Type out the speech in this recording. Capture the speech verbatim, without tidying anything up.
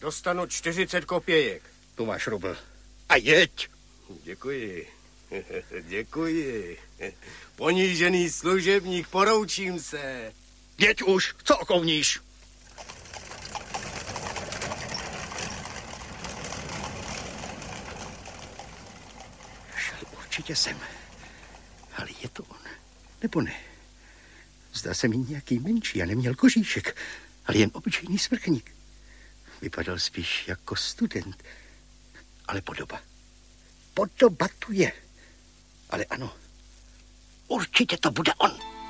Dostanu čtyřicet kopějek. Tu máš rubl. A jeď. Děkuji. Děkuji. Ponížený služebník, poroučím se. Jeď už, co okovníš? Šel určitě sem. Ale je to on, nebo ne? Zdá se mi nějaký menší a neměl kožíšek, ale jen obyčejný svrchník. Vypadal spíš jako student, ale podoba. Podoba tu je. Ale ano, určitě to bude on.